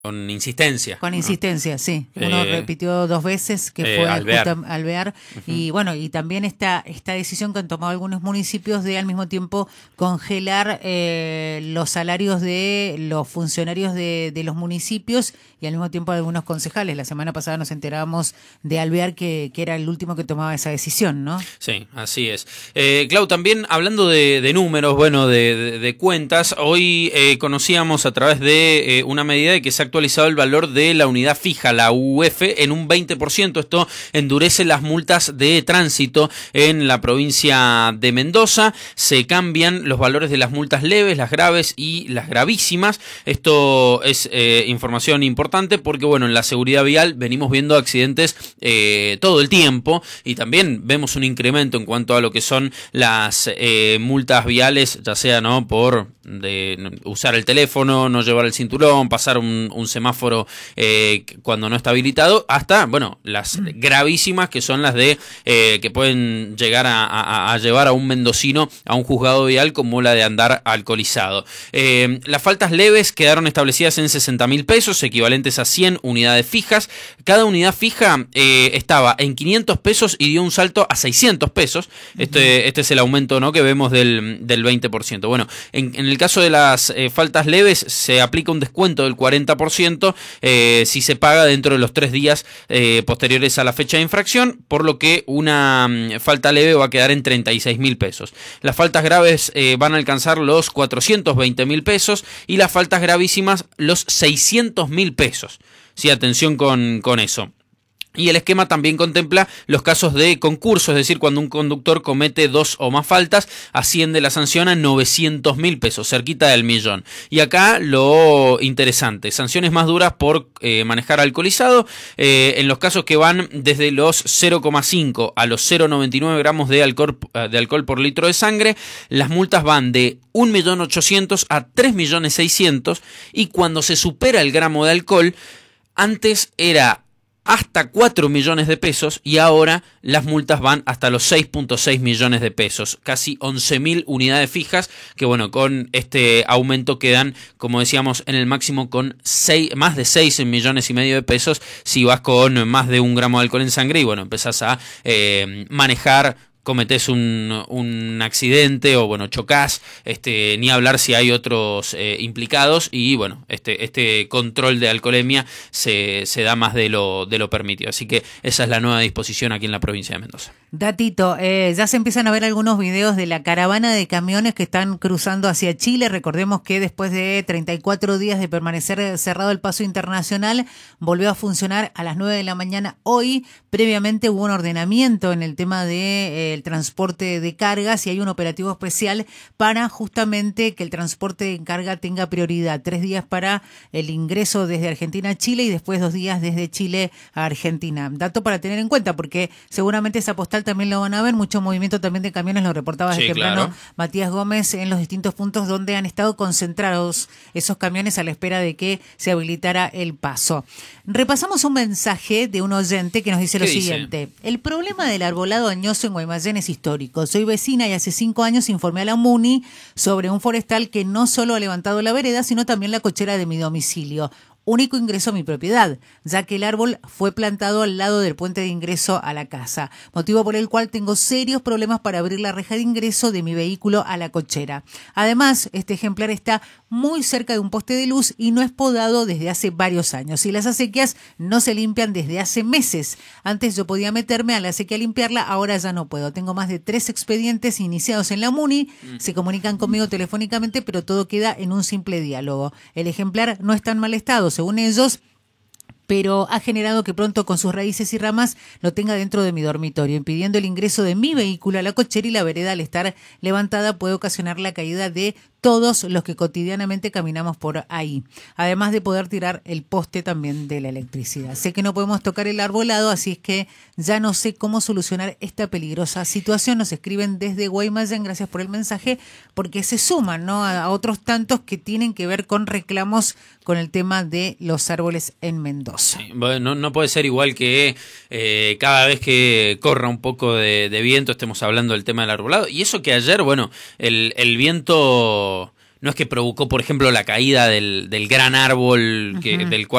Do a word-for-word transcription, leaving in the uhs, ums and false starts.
Con insistencia. Con ¿no? insistencia, sí. Uno Eh, repitió dos veces, que eh, fue Alvear. justo Alvear. Uh-huh. Y bueno, y también esta, esta decisión que han tomado algunos municipios de al mismo tiempo congelar eh, los salarios de los funcionarios de, de los municipios y al mismo tiempo algunos concejales. La semana pasada nos enterábamos de Alvear que, que era el último que tomaba esa decisión, ¿no? Sí, así es. Eh, Clau, también hablando de, de números, bueno, de, de, de cuentas, hoy eh, conocíamos a través de eh, una medida de que se ha actualizado el valor de la unidad fija, la U F, en un veinte por ciento. Esto endurece las multas de tránsito en la provincia de Mendoza. Se cambian los valores de las multas leves, las graves y las gravísimas. Esto es eh, información importante porque, bueno, en la seguridad vial venimos viendo accidentes eh, todo el tiempo y también vemos un incremento en cuanto a lo que son las eh, multas viales, ya sea no por de usar el teléfono, no llevar el cinturón, pasar un, un semáforo eh, cuando no está habilitado, hasta, bueno, las gravísimas que son las de eh, que pueden llegar a, a, a llevar a un mendocino a un juzgado vial, como la de andar alcoholizado. Eh, las faltas leves quedaron establecidas en sesenta mil pesos, equivalentes a cien unidades fijas. Cada unidad fija eh, estaba en quinientos pesos y dio un salto a seiscientos pesos. Este, este es el aumento, ¿no?, que vemos del, del veinte por ciento. Bueno, en, en el caso de las eh, faltas leves se aplica un descuento del cuarenta por ciento eh, si se paga dentro de los tres días eh, posteriores a la fecha de infracción, por lo que una um, falta leve va a quedar en treinta y seis mil pesos. Las faltas graves eh, van a alcanzar los cuatrocientos veinte mil pesos y las faltas gravísimas los seiscientos mil pesos. Sí, atención con, con eso. Y el esquema también contempla los casos de concurso, es decir, cuando un conductor comete dos o más faltas, asciende la sanción a novecientos mil pesos, cerquita del millón. Y acá lo interesante, sanciones más duras por eh, manejar alcoholizado, eh, en los casos que van desde los cero coma cinco a los cero coma noventa y nueve gramos de alcohol, de alcohol por litro de sangre, las multas van de un millón ochocientos mil a tres millones seiscientos mil, y cuando se supera el gramo de alcohol, antes era hasta cuatro millones de pesos y ahora las multas van hasta los seis punto seis millones de pesos, casi once mil unidades fijas, que bueno, con este aumento quedan, como decíamos, en el máximo con seis, más de seis millones y medio de pesos si vas con más de un gramo de alcohol en sangre y bueno, empezás a eh, manejar, cometés un, un accidente o bueno, chocás, este, ni hablar si hay otros eh, implicados y bueno, este, este control de alcoholemia se, se da más de lo, de lo permitido. Así que esa es la nueva disposición aquí en la provincia de Mendoza. Datito, eh, ya se empiezan a ver algunos videos de la caravana de camiones que están cruzando hacia Chile. Recordemos que después de treinta y cuatro días de permanecer cerrado el paso internacional, volvió a funcionar a las nueve de la mañana hoy. Previamente hubo un ordenamiento en el tema de eh, el transporte de cargas y hay un operativo especial para justamente que el transporte de carga tenga prioridad. Tres días para el ingreso desde Argentina a Chile y después dos días desde Chile a Argentina. Dato para tener en cuenta porque seguramente esa postal también lo van a ver, mucho movimiento también de camiones, lo reportaba desde sí, temprano claro. Matías Gómez en los distintos puntos donde han estado concentrados esos camiones a la espera de que se habilitara el paso. Repasamos un mensaje de un oyente que nos dice lo dice? siguiente: el problema del arbolado añoso en Guaymallén es histórico. Soy vecina y hace cinco años informé a la MUNI sobre un forestal que no solo ha levantado la vereda, sino también la cochera de mi domicilio. Único ingreso a mi propiedad, ya que el árbol fue plantado al lado del puente de ingreso a la casa, motivo por el cual tengo serios problemas para abrir la reja de ingreso de mi vehículo a la cochera. Además, este ejemplar está muy cerca de un poste de luz y no es podado desde hace varios años. Y las acequias no se limpian desde hace meses. Antes yo podía meterme a la acequia a limpiarla, ahora ya no puedo. Tengo más de tres expedientes iniciados en la MUNI, se comunican conmigo telefónicamente, pero todo queda en un simple diálogo. El ejemplar no está en mal estado, según ellos, pero ha generado que pronto con sus raíces y ramas lo tenga dentro de mi dormitorio, impidiendo el ingreso de mi vehículo a la cochera, y la vereda, al estar levantada, puede ocasionar la caída de todos los que cotidianamente caminamos por ahí, además de poder tirar el poste también de la electricidad. Sé que no podemos tocar el arbolado, así es que ya no sé cómo solucionar esta peligrosa situación. Nos escriben desde Guaymallén, gracias por el mensaje, porque se suman, ¿no?, a otros tantos que tienen que ver con reclamos con el tema de los árboles en Mendoza. Sí, bueno, no, no puede ser igual que eh, cada vez que corra un poco de, de viento estemos hablando del tema del arbolado. Y eso que ayer, bueno, el, el viento no es que provocó, por ejemplo, la caída del, del gran árbol que, uh-huh. del cual